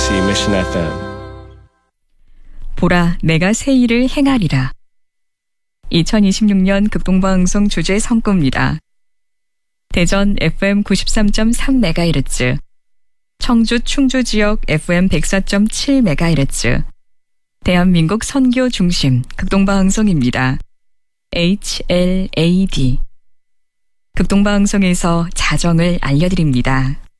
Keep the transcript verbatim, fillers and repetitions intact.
케이비씨 Mission 에프엠. 보라, 내가 새 일을 행하리라. 이천이십육 년 극동방송 주제 선구입니다. 대전 에프엠 구십삼 점 삼 메가헤르츠, 청주 충주 지역 에프엠 백사 점 칠 메가헤르츠, 대한민국 선교 중심 극동방송입니다. 에이치엘에이디. 극동방송에서 자정을 알려드립니다.